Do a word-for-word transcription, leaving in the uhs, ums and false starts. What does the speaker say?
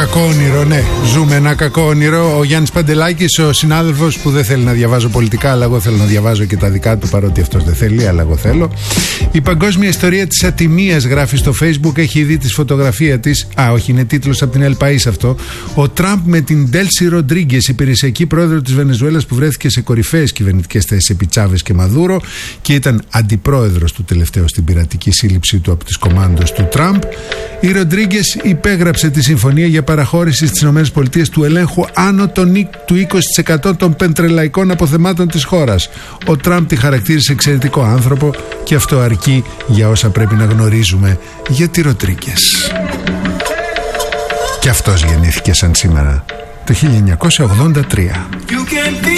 κακό όνειρο, ναι. Ζούμε ένα κακό όνειρο. Ο Γιάννης Παντελάκης, ο συνάδελφος που δεν θέλει να διαβάζω πολιτικά, αλλά εγώ θέλω να διαβάζω και τα δικά του, παρότι αυτός δεν θέλει, αλλά εγώ θέλω. Η παγκόσμια ιστορία της ατιμίας, γράφει στο Facebook, έχει δει τη φωτογραφία της. Α, όχι, είναι τίτλος από την El País αυτό. Ο Τραμπ με την Ντέλσι Ροντρίγκες, υπηρεσιακή πρόεδρο της Βενεζουέλας, που βρέθηκε σε κορυφαίες κυβερνητικές θέσεις επί Τσάβες και Μαδούρο και ήταν αντιπρόεδρος του τελευταίου στην πειρατική σύλληψή του από τις κομάντος του Τραμπ. Η Ροντρίγκες υπέγραψε τη συμφωνία για παραχώρηση στις ΗΠΑ του ελέγχου άνω του είκοσι τοις εκατό των πετρελαϊκών αποθεμάτων της χώρας. Ο Τραμπ τη χαρακτήρισε εξαιρετικό άνθρωπο και αυτό αρκεί για όσα πρέπει να γνωρίζουμε για τη Ροντρίγκες. Και αυτός γεννήθηκε σαν σήμερα το χίλια εννιακόσια ογδόντα τρία.